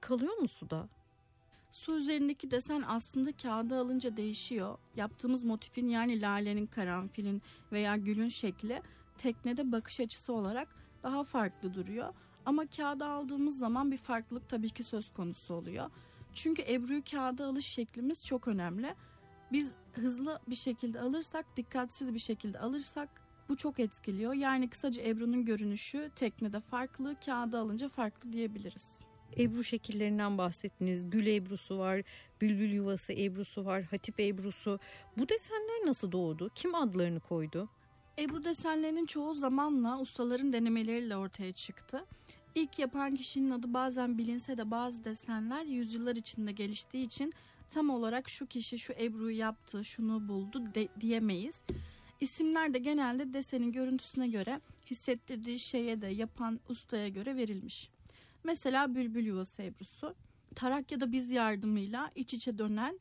kalıyor mu suda? Su üzerindeki desen aslında kağıda alınca değişiyor. Yaptığımız motifin, yani lalenin, karanfilin veya gülün şekli teknede bakış açısı olarak daha farklı duruyor. Ama kağıda aldığımız zaman bir farklılık tabii ki söz konusu oluyor. Çünkü Ebru'yu kağıda alış şeklimiz çok önemli. Biz hızlı bir şekilde alırsak, dikkatsiz bir şekilde alırsak bu çok etkiliyor. Yani kısaca Ebru'nun görünüşü teknede farklı, kağıda alınca farklı diyebiliriz. Ebru şekillerinden bahsettiniz. Gül ebrusu var, bülbül yuvası ebrusu var, hatip ebrusu. Bu desenler nasıl doğdu? Kim adlarını koydu? Ebru desenlerinin çoğu zamanla ustaların denemeleriyle ortaya çıktı. İlk yapan kişinin adı bazen bilinse de bazı desenler yüzyıllar içinde geliştiği için tam olarak şu kişi şu Ebru'yu yaptı, şunu buldu diyemeyiz. İsimler de genelde desenin görüntüsüne göre, hissettirdiği şeye de yapan ustaya göre verilmiş. Mesela bülbül yuvası ebrusu, tarak ya da biz yardımıyla iç içe dönen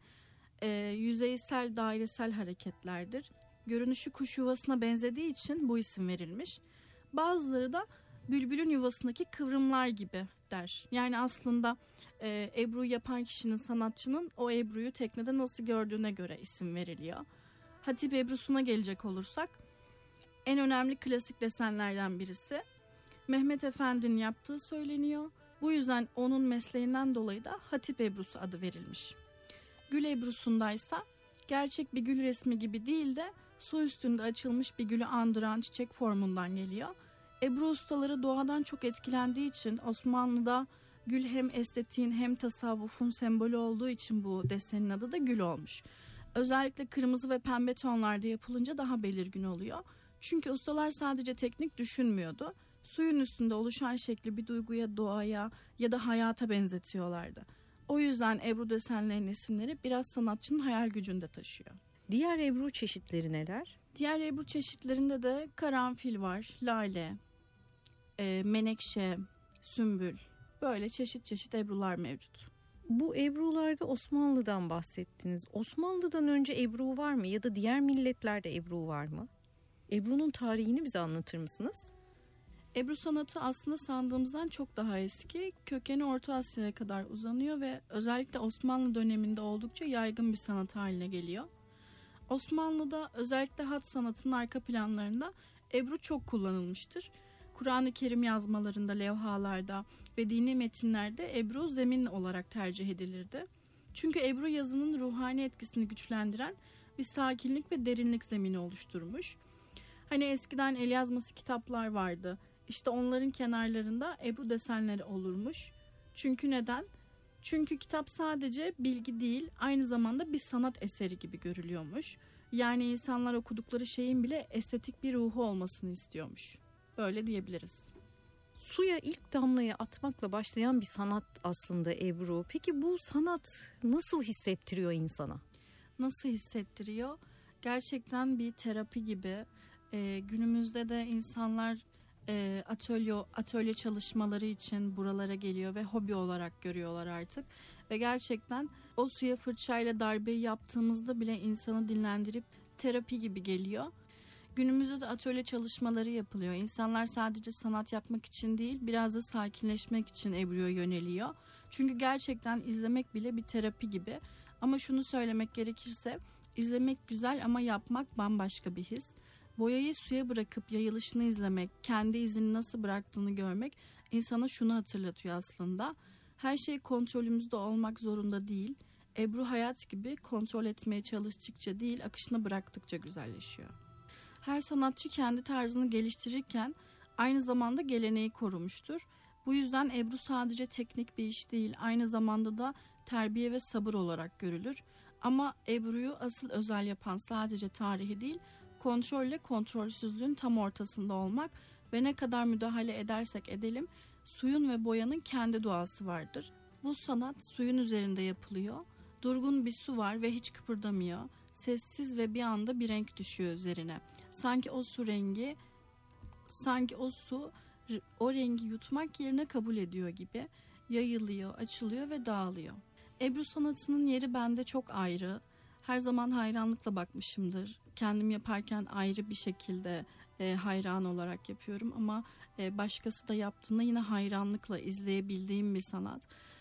yüzeysel dairesel hareketlerdir. Görünüşü kuş yuvasına benzediği için bu isim verilmiş. Bazıları da bülbülün yuvasındaki kıvrımlar gibi der. Yani aslında Ebru'yu yapan kişinin, sanatçının o Ebru'yu teknede nasıl gördüğüne göre isim veriliyor. Hatip ebrusuna gelecek olursak, en önemli klasik desenlerden birisi. Mehmet Efendi'nin yaptığı söyleniyor. Bu yüzden onun mesleğinden dolayı da hatip ebrusu adı verilmiş. Gül ebrusundaysa gerçek bir gül resmi gibi değil de su üstünde açılmış bir gülü andıran çiçek formundan geliyor. Ebru ustaları doğadan çok etkilendiği için Osmanlı'da gül hem estetiğin hem tasavvufun sembolü olduğu için bu desenin adı da gül olmuş. Özellikle kırmızı ve pembe tonlarda yapılınca daha belirgin oluyor. Çünkü ustalar sadece teknik düşünmüyordu. Suyun üstünde oluşan şekli bir duyguya, doğaya ya da hayata benzetiyorlardı. O yüzden Ebru desenlerinin isimleri biraz sanatçının hayal gücünde taşıyor. Diğer Ebru çeşitleri neler? Diğer Ebru çeşitlerinde de karanfil var, lale, menekşe, sümbül, böyle çeşit çeşit Ebrular mevcut. Bu Ebru'larda Osmanlı'dan bahsettiniz. Osmanlı'dan önce Ebru var mı ya da diğer milletlerde Ebru var mı? Ebru'nun tarihini bize anlatır mısınız? Ebru sanatı aslında sandığımızdan çok daha eski. Kökeni Orta Asya'ya kadar uzanıyor ve özellikle Osmanlı döneminde oldukça yaygın bir sanat haline geliyor. Osmanlı'da özellikle hat sanatının arka planlarında Ebru çok kullanılmıştır. Kur'an-ı Kerim yazmalarında, levhalarda ve dini metinlerde Ebru zemin olarak tercih edilirdi. Çünkü Ebru yazının ruhani etkisini güçlendiren bir sakinlik ve derinlik zemini oluşturmuş. Hani eskiden el yazması kitaplar vardı. İşte onların kenarlarında Ebru desenleri olurmuş. Çünkü neden? Çünkü kitap sadece bilgi değil, aynı zamanda bir sanat eseri gibi görülüyormuş. Yani insanlar okudukları şeyin bile estetik bir ruhu olmasını istiyormuş. Böyle diyebiliriz. Suya ilk damlayı atmakla başlayan bir sanat aslında Ebru. Peki bu sanat nasıl hissettiriyor insana? Nasıl hissettiriyor? Gerçekten bir terapi gibi. Günümüzde de insanlar atölye çalışmaları için buralara geliyor ve hobi olarak görüyorlar artık. Ve gerçekten o suya fırçayla darbeyi yaptığımızda bile insanı dinlendirip terapi gibi geliyor. Günümüzde de atölye çalışmaları yapılıyor. İnsanlar sadece sanat yapmak için değil, biraz da sakinleşmek için Ebru'ya yöneliyor. Çünkü gerçekten izlemek bile bir terapi gibi. Ama şunu söylemek gerekirse, izlemek güzel ama yapmak bambaşka bir his. Boyayı suya bırakıp yayılışını izlemek, kendi izini nasıl bıraktığını görmek insana şunu hatırlatıyor aslında. Her şey kontrolümüzde olmak zorunda değil. Ebru hayat gibi kontrol etmeye çalıştıkça değil, akışına bıraktıkça güzelleşiyor. Her sanatçı kendi tarzını geliştirirken aynı zamanda geleneği korumuştur. Bu yüzden Ebru sadece teknik bir iş değil, aynı zamanda da terbiye ve sabır olarak görülür. Ama Ebru'yu asıl özel yapan sadece tarihi değil, kontrolle kontrolsüzlüğün tam ortasında olmak ve ne kadar müdahale edersek edelim, suyun ve boyanın kendi doğası vardır. Bu sanat suyun üzerinde yapılıyor. Durgun bir su var ve hiç kıpırdamıyor. Sessiz ve bir anda bir renk düşüyor üzerine. Sanki o su o rengi yutmak yerine kabul ediyor gibi yayılıyor, açılıyor ve dağılıyor. Ebru sanatının yeri bende çok ayrı. Her zaman hayranlıkla bakmışımdır. Kendim yaparken ayrı bir şekilde hayran olarak yapıyorum ama başkası da yaptığında yine hayranlıkla izleyebildiğim bir sanat.